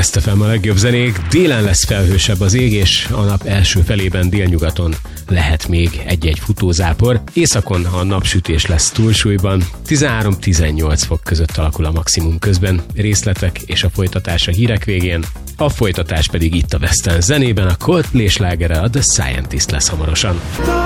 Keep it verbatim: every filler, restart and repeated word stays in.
Best ef em a legjobb zenék. Délen lesz felhősebb az ég, és a nap első felében délnyugaton lehet még egy-egy futózápor. Északon a napsütés lesz túlsúlyban. tizenhárom-tizennyolc fok között alakul a maximum, közben részletek és a folytatás a hírek végén. A folytatás pedig itt a Western zenében, a Coldplay slágere, a The Scientist lesz hamarosan.